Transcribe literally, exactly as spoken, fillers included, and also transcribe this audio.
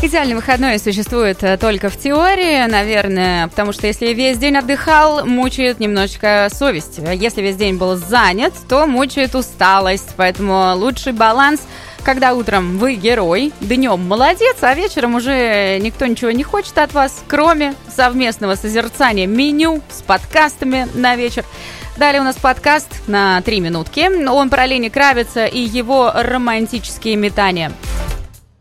Идеальный выходной существует только в теории, наверное, потому что если весь день отдыхал, мучает немножечко совесть. Если весь день был занят, то мучает усталость. Поэтому лучший баланс, когда утром вы герой, днем молодец, а вечером уже никто ничего не хочет от вас, кроме совместного созерцания меню с подкастами на вечер. Далее у нас подкаст на три минутки. Он про Лени Кравица и его романтические метания.